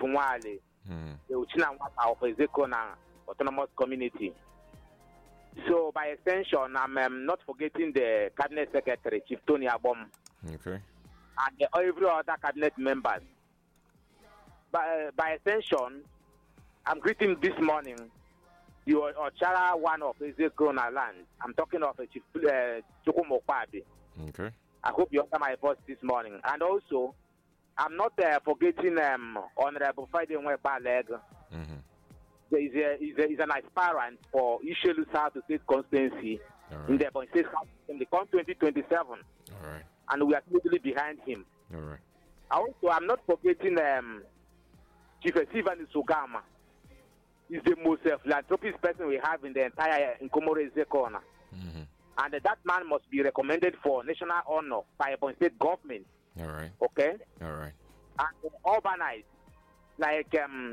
Nwale, the Uchina of Ezekona Autonomous Community. So, by extension, I'm not forgetting the Cabinet Secretary, Chief Tony Abom. Okay. And every other Cabinet members. By extension, I'm greeting this morning the Ochara one of Ezekona land. I'm talking of Chief Chukwumokwabi. Okay. I hope you heard my voice this morning. And also, I'm not forgetting Honorable Friday Nwebaleg. He's an aspirant for Ishelu South State Constituency in the Ebonyi State House in the 2027. All right. And we are totally behind him. All right. Also, I'm not forgetting Chief Esivani Sugama. He's the most philanthropic person we have in the entire Nkomoro Ezekona. And that man must be recommended for national honor by Ebonyi State government. All right. Okay? All right. And urbanized, like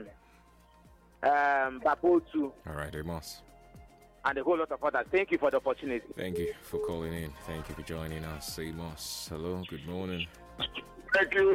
Babotu. All right, Amos. And a whole lot of others. Thank you for the opportunity. Thank you for calling in. Thank you for joining us. Amos. Hello, good morning. Thank you.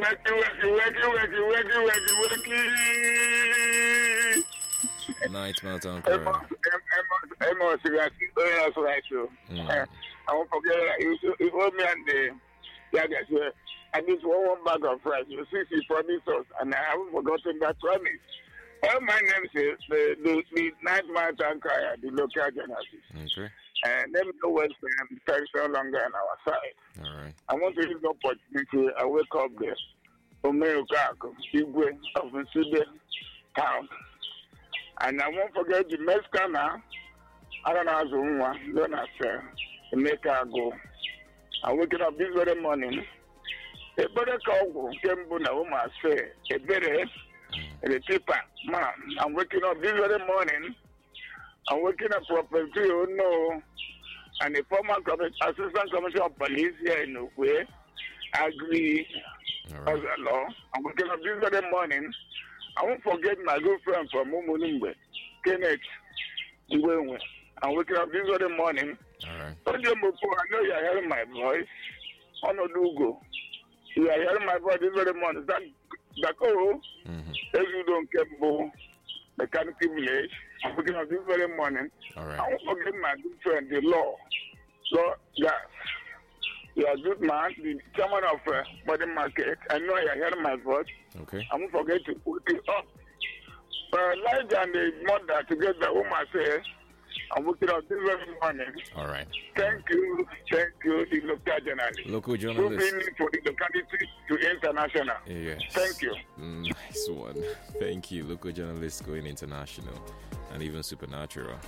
Night, Melton. Amos, you are still right. I won't forget that you owe me and the I need one bag of rice. You see, he promised us, and I haven't forgotten that promise. All my name is the Night Mountain Crier, the local journalist. Okay. And let me know what's very so longer on our side. All right. I want to use the opportunity. I wake up there. America, Igwe of the City town. And I won't forget the Mexicana. I don't know how to don't say, make her go. I'm waking up this very morning. A better call came to Nauma say, a better, the paper, man. I'm waking up this very morning. I'm waking up property, no. And the former assistant commissioner of police here in Ukwe agree as a law. I'm waking up this very morning. I won't forget my good friend from Mumunimbe, Kenneth Ngwenwe. I'm waking up this very morning. All right. I know you are hearing my voice. Onodugo. You are hearing my voice this very morning. Dakoro, if you don't care, Mechanic Village. I'm waking up this very morning. All right. I won't forget my good friend, the law. So, yeah. You are a good man, the chairman of Body Market. I know you are hearing my voice. Okay. I won't forget to put it up. Elijah and the mother together, whom I say, I'm waking up this very morning. All right. Thank you, the local journalist. Local journalist. Moving for the locality to international. Yes. Thank you. Nice one. Thank you. Local journalists going international and even supernatural.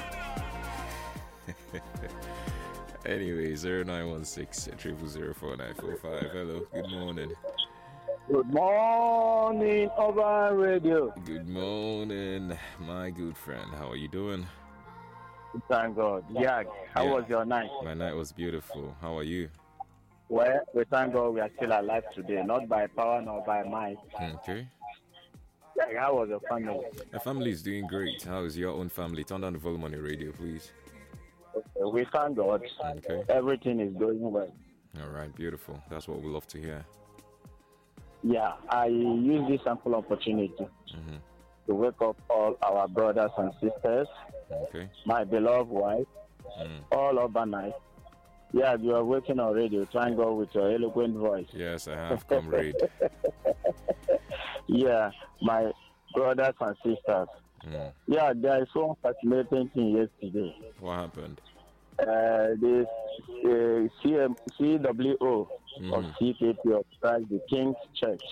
Anyway, 0916 0004945. Hello, good morning. Good morning, Urban Radio. Good morning, my good friend. How are you doing? Thank God. Yeah, how was your night? My night was beautiful. How are you? Well, we thank God we are still alive today, not by power nor by might. Okay. Yeah, how was your family? My family is doing great. How is your own family? Turn down the volume on your radio, please. We thank God. Okay. Everything is going well. All right, beautiful. That's what we love to hear. Yeah, I use this ample opportunity to wake up all our brothers and sisters, my beloved wife, all overnight. Yeah, you are waking on radio. Thank God with your eloquent voice. Yes, I have, comrade. Yeah, my brothers and sisters. Yeah, there is one fascinating thing yesterday. What happened? The CWO of CKP of Christ, the King's Church,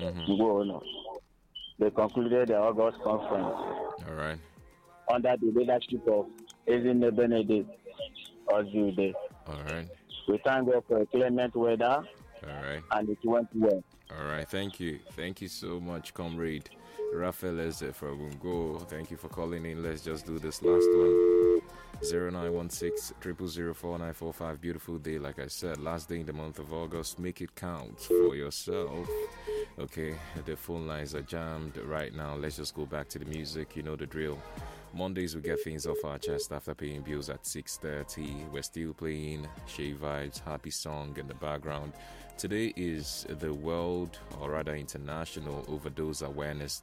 they concluded the August conference. All right. Under the leadership of Ezine Benedict Ozude. All right. We thank God for a clement weather. All right. And it went well. All right. Thank you. Thank you so much, comrade. Raphael Eze from Bungo. Thank you for calling in. Let's just do this last one. 0916 0004945. Beautiful day, like I said. Last day in the month of August. Make it count for yourself. Okay, the phone lines are jammed right now. Let's just go back to the music. You know the drill. Mondays we get things off our chest after paying bills at 6:30. We're still playing Shay Vibes, happy song in the background. Today is the World, or rather International Overdose Awareness